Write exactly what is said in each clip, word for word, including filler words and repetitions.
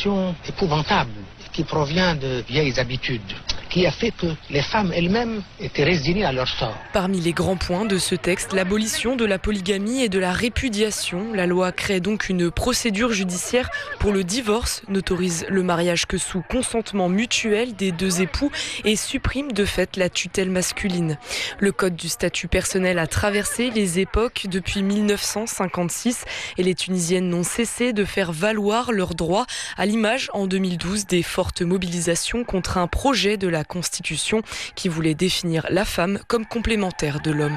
situation épouvantable qui provient de vieilles habitudes, qui a fait que les femmes elles-mêmes étaient résignées à leur sort. Parmi les grands points de ce texte, l'abolition de la polygamie et de la répudiation. La loi crée donc une procédure judiciaire pour le divorce, n'autorise le mariage que sous consentement mutuel des deux époux et supprime de fait la tutelle masculine. Le code du statut personnel a traversé les époques depuis mille neuf cent cinquante-six et les Tunisiennes n'ont cessé de faire valoir leurs droits, à l'image en deux mille douze des fortes mobilisations contre un projet de la Constitution qui voulait définir la femme comme complémentaire de l'homme.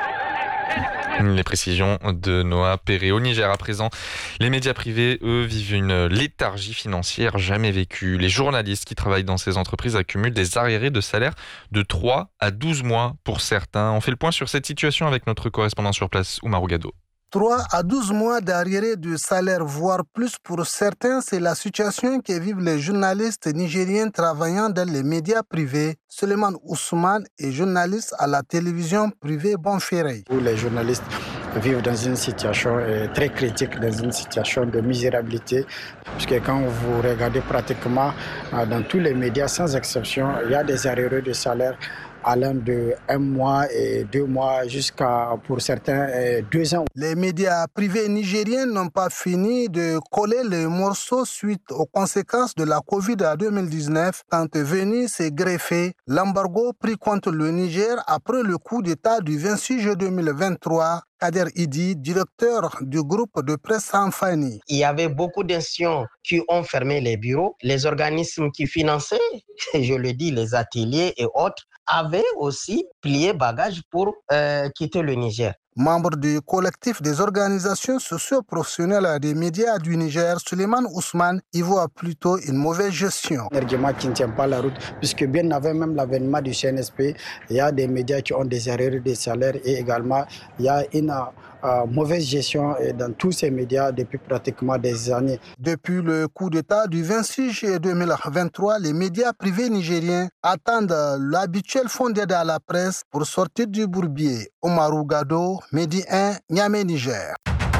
Les précisions de Noah Perret. Au Niger à présent, les médias privés, eux, vivent une léthargie financière jamais vécue. Les journalistes qui travaillent dans ces entreprises accumulent des arriérés de salaire de trois à douze mois pour certains. On fait le point sur cette situation avec notre correspondant sur place, Oumarou Gado. trois à douze mois d'arriérés de salaire, voire plus pour certains, c'est la situation que vivent les journalistes nigériens travaillant dans les médias privés. Suleiman Ousmane est journaliste à la télévision privée Bonferré. Les journalistes vivent dans une situation très critique, dans une situation de misérabilité, puisque quand vous regardez pratiquement dans tous les médias, sans exception, il y a des arriérés de salaire allant de un mois et deux mois jusqu'à, pour certains, deux ans. Les médias privés nigériens n'ont pas fini de coller les morceaux suite aux conséquences de la Covid en deux mille dix-neuf, quand est venu se greffer l'embargo pris contre le Niger après le coup d'État du vingt-six juillet deux mille vingt-trois. Kader Idi, directeur du groupe de presse Sanfani. Il y avait beaucoup d'institutions qui ont fermé les bureaux. Les organismes qui finançaient, je le dis, les ateliers et autres, avaient aussi plié bagage pour euh, quitter le Niger. Membre du collectif des organisations socio-professionnelles des médias du Niger, Suleiman Ousmane y voit plutôt une mauvaise gestion. Un argument qui ne tient pas la route, puisque bien avant même l'avènement du C N S P, il y a des médias qui ont des arriérés de salaire et également il y a une euh, mauvaise gestion dans tous ces médias depuis pratiquement des années. Depuis le coup d'État du vingt-six juillet deux mille vingt-trois, les médias privés nigériens attendent l'habituel fonds d'aide à la presse pour sortir du bourbier. Oumarou Gado, Midi un, Niamey, Niger.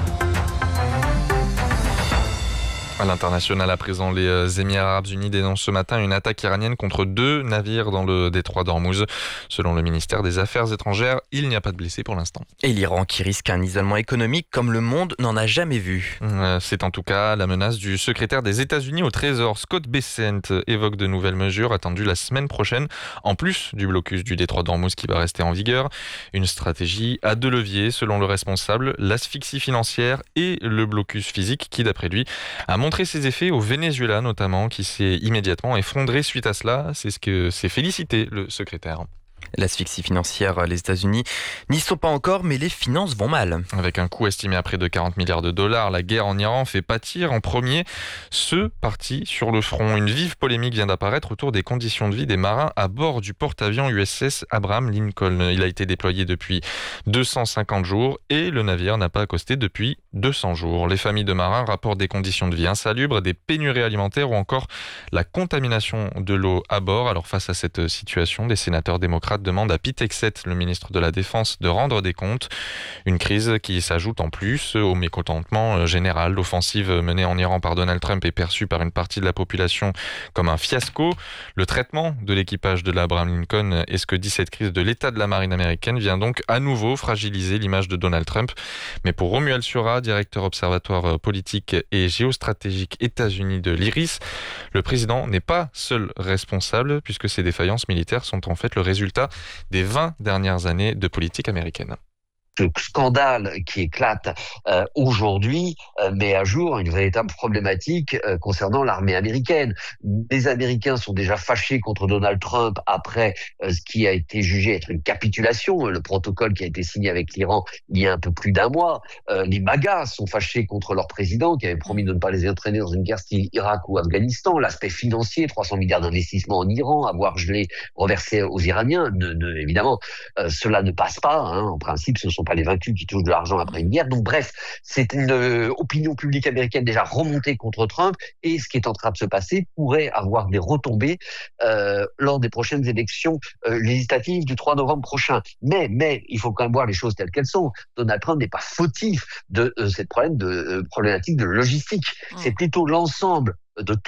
À l'international, à présent, les Émirats arabes unis dénoncent ce matin une attaque iranienne contre deux navires dans le détroit d'Ormuz. Selon le ministère des Affaires étrangères, il n'y a pas de blessés pour l'instant. Et l'Iran qui risque un isolement économique comme le monde n'en a jamais vu. C'est en tout cas la menace du secrétaire des États-Unis au Trésor. Scott Bessent évoque de nouvelles mesures attendues la semaine prochaine, en plus du blocus du détroit d'Ormuz qui va rester en vigueur. Une stratégie à deux leviers, selon le responsable, l'asphyxie financière et le blocus physique qui, d'après lui, a montré ses effets au Venezuela notamment, qui s'est immédiatement effondré suite à cela. C'est ce que s'est félicité le secrétaire. L'asphyxie financière, les États-Unis n'y sont pas encore, mais les finances vont mal. Avec un coût estimé à près de quarante milliards de dollars, la guerre en Iran fait pâtir en premier ceux partis sur le front. Une vive polémique vient d'apparaître autour des conditions de vie des marins à bord du porte-avions U S S Abraham Lincoln. Il a été déployé depuis deux cent cinquante jours et le navire n'a pas accosté depuis deux cents jours. Les familles de marins rapportent des conditions de vie insalubres, des pénuries alimentaires ou encore la contamination de l'eau à bord. Alors face à cette situation, des sénateurs démocrates demande à Pete Hegseth, le ministre de la Défense, de rendre des comptes. Une crise qui s'ajoute en plus au mécontentement général. L'offensive menée en Iran par Donald Trump est perçue par une partie de la population comme un fiasco. Le traitement de l'équipage de l'Abraham Lincoln et ce que dit cette crise de l'état de la marine américaine vient donc à nouveau fragiliser l'image de Donald Trump. Mais pour Romuald Sura, directeur observatoire politique et géostratégique États-Unis de l'I R I S, le président n'est pas seul responsable puisque ces défaillances militaires sont en fait le résultat des vingt dernières années de politique américaine. Ce scandale qui éclate euh, aujourd'hui euh, met à jour une véritable problématique euh, concernant l'armée américaine. Les Américains sont déjà fâchés contre Donald Trump après euh, ce qui a été jugé être une capitulation, le protocole qui a été signé avec l'Iran il y a un peu plus d'un mois. Euh, les MAGA sont fâchés contre leur président qui avait promis de ne pas les entraîner dans une guerre style Irak ou Afghanistan. L'aspect financier, trois cents milliards d'investissements en Iran, avoir gelé, reversé aux Iraniens, ne, ne, évidemment, euh, cela ne passe pas. Hein. En principe, ce sont pas les vaincus qui touchent de l'argent après une guerre. Donc bref, c'est une euh, opinion publique américaine déjà remontée contre Trump et ce qui est en train de se passer pourrait avoir des retombées euh, lors des prochaines élections euh, législatives du trois novembre prochain. Mais, mais il faut quand même voir les choses telles qu'elles sont. Donald Trump n'est pas fautif de euh, cette problème de, euh, problématique de logistique. Mmh. C'est plutôt l'ensemble de